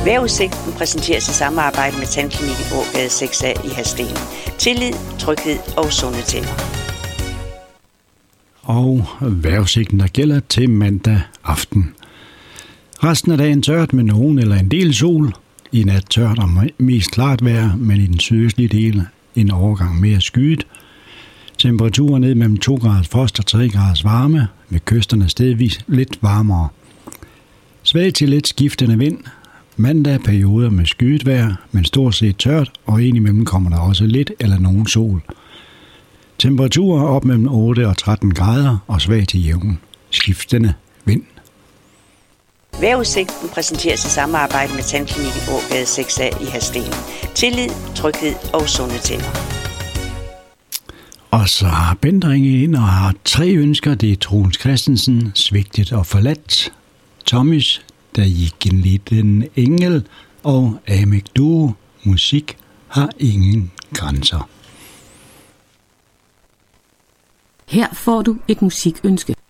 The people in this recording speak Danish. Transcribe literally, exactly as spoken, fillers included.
Vejrudsigten præsenteres i samarbejde med Tandklinikken Ågade seks A i Hadsten. Tillid, tryghed og sunde tænder. Og vejrudsigten, der gælder til mandag aften. Resten af dagen tørt med nogen eller en del sol. I nat tørt og mest klart vejr, men i den sydøstlige del en overgang mere skyet. Temperaturer ned mellem to graders frost og tre graders varme, ved kysterne stedvis lidt varmere. Svag til lidt skiftende vind. Mandag perioder med skyet vejr, men stort set tørt, og indimellem kommer der også lidt eller nogen sol. Temperaturer op mellem otte og tretten grader og svag til jævn. Skiftende vind. Vejrudsigten præsenteres i samarbejde med Tandklinikken Ågade seks A i Hadsten. Tillid, tryghed og sunde tænder. Og så har Bent ringet ind og har tre ønsker. Det er Troels Christensen, Svigtet og Forladt, Thomas, Der gik en liten engel, og Amek Duo, Musik har ingen grænser. Her får du et musikønske.